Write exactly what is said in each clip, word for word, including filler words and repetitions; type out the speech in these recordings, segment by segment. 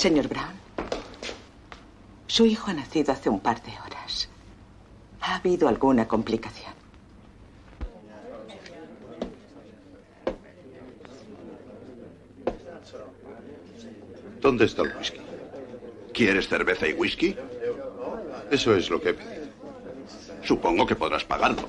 Señor Brown, su hijo ha nacido hace un par de horas. ¿Ha habido alguna complicación? ¿Dónde está el whisky? ¿Quieres cerveza y whisky? Eso es lo que he pedido. Supongo que podrás pagarlo.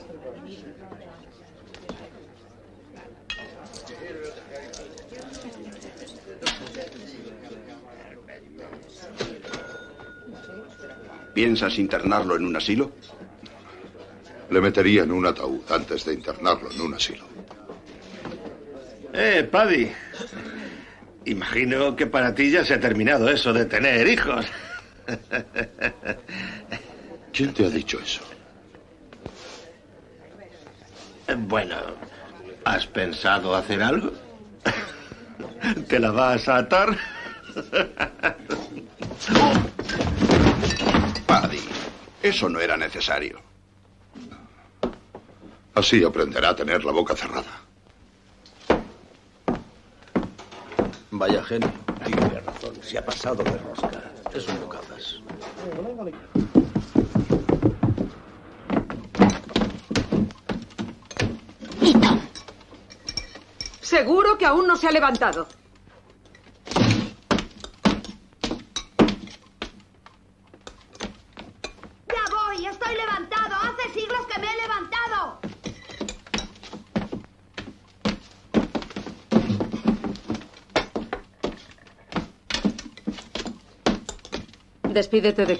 ¿Piensas internarlo en un asilo? Le metería en un ataúd antes de internarlo en un asilo. Eh, Paddy. Imagino que para ti ya se ha terminado eso de tener hijos. ¿Quién te ha dicho eso? Bueno, ¿has pensado hacer algo? ¿Te la vas a atar? Paddy, eso no era necesario. Así aprenderá a tener la boca cerrada. Vaya genio. Tiene razón. Se ha pasado de rosca. Es un bocazas. Ethan. Seguro que aún no se ha levantado. Ya voy, estoy levantado. Hace siglos que me he levantado. Despídete de